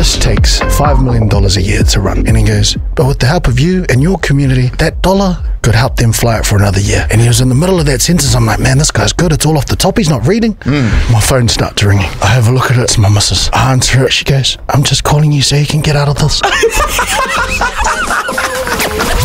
This takes $5 million a year to run. And he goes, but with the help of you and your community, that dollar could help them fly it for another year. And he was in the middle of that sentence. I'm like, man, this guy's good. It's all off the top. He's not reading. My phone starts ringing. I have a look at it. It's my missus. I answer it. She goes, I'm just calling you so you can get out of this.